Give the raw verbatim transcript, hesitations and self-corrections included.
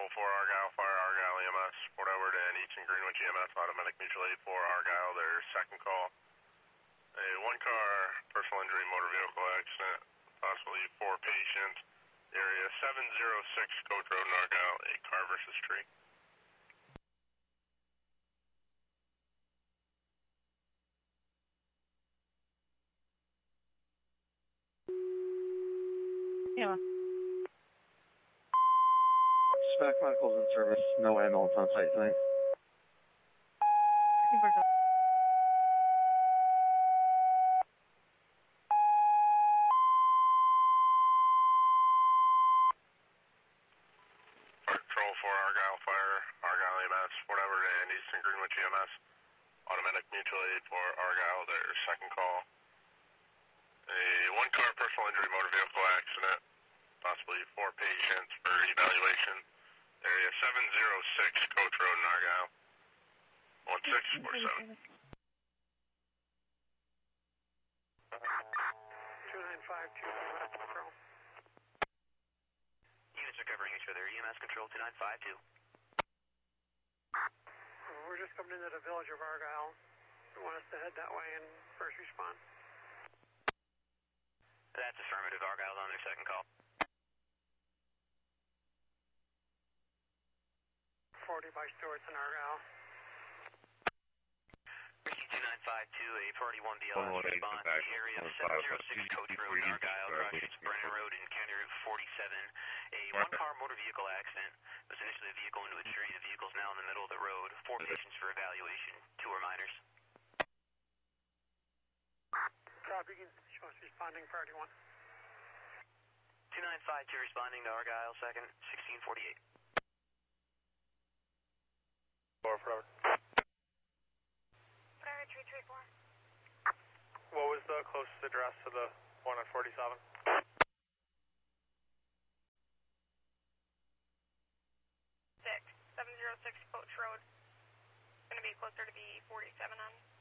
for Argyle Fire, Argyle E M S, Port Edward and Eastern Greenwich E M S, automatic mutual aid for Argyle, their second call. A one-car personal injury motor vehicle accident, possibly four patients, area seven oh six Coach Road in Argyle, a car versus tree. Yeah. Spec Medical's in service. No ambulance on site tonight. Control for Argyle Fire, Argyle E M S, Port Edward and Eastern Greenwich E M S, automatic mutual aid for Argyle, their second call. A one-car personal injury motor vehicle accident, possibly four patients for evaluation. Area seven oh six Coach Road in Argyle. one six four seven. two nine five two, E M S control. Units are covering each other. E M S control two nine five two. We're just coming into the village of Argyle. We want us to head that way and first respond. That's affirmative. Argyle's on their second call. forty by Stewart's in Argyle. Ricky two nine five two, a party one B L S response to the area of seven oh six Coach Road in Argyle, crosses Brennan Road and County Route forty-seven. A one-car motor vehicle accident was initially a vehicle into a tree. The vehicle is now in the middle of the road. Four patients for evaluation. Two are minors. Copy, show us responding priority one. two nine five two responding to Argyle, second, sixteen forty-eight. Four forever. Fire three three four. What was the closest address to the one on forty-seven? Six seven zero six Coach Road. Going to be closer to the forty-seven on.